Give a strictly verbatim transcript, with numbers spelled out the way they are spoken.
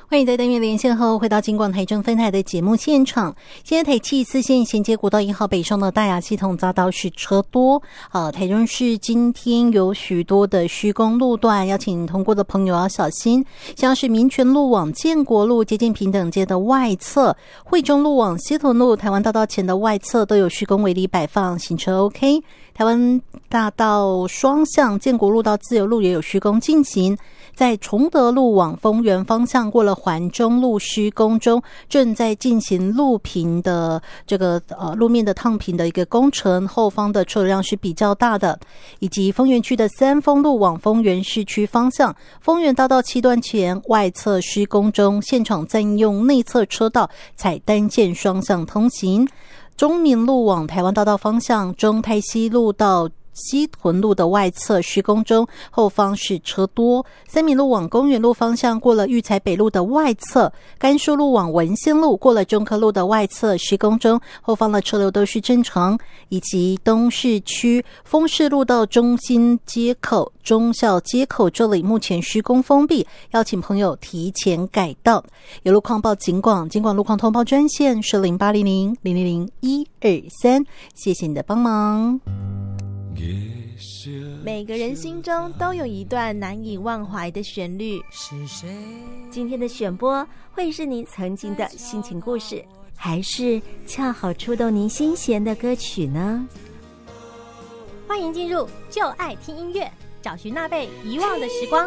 欢迎在单元连线后回到金广台中分台的节目现场。现在台七四线衔接国道一号北上的大雅系统匝道是车多，呃，台中市今天有许多的施工路段，邀请通过的朋友要小心，像是民权路往建国路接近平等街的外侧，惠中路往西屯路台湾大道前的外侧都有施工围篱摆放，行车 OK。台湾大道双向建国路到自由路也有施工进行，在崇德路往丰原方向过了环中路施工中，正在进行路平的这个呃路面的烫平的一个工程，后方的车流量是比较大的。以及丰原区的三丰路往丰原市区方向，丰原大道七段前外侧施工中，现场占用内侧车道，采单线双向通行。中民路往台湾大道方向，中泰西路到西屯路的外侧施工中，后方是车多。三民路往公园路方向过了育才北路的外侧，甘树路往文心路过了中科路的外侧施工中，后方的车流都是正常。以及东市区丰市路到中心街口、忠孝街口这里目前施工封闭，邀请朋友提前改道。有路况报警广，警广路况通报专线是零八零零零零零一二三，谢谢你的帮忙。 每个人心中都有一段难以忘怀的旋律，今天的选播会是你曾经的心情故事，还是恰好触动您心弦的歌曲呢？ 欢迎进入就爱听音乐，找寻那被遗忘的时光。